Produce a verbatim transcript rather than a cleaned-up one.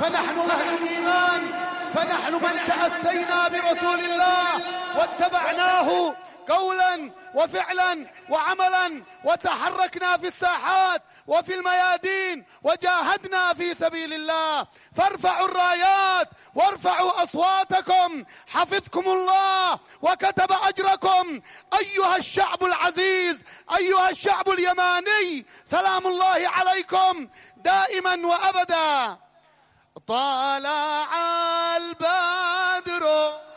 فنحن أهل الإيمان، فنحن من تأسينا برسول الله واتبعناه قولا وفعلا وعملا، وتحركنا في الساحات وفي الميادين وجاهدنا في سبيل الله. فارفعوا الرايات وارفعوا أصواتكم حفظكم الله وكتب أجركم أيها الشعب العزيز، أيها الشعب اليماني، سلام الله عليكم دائما وأبدا. طالع البدر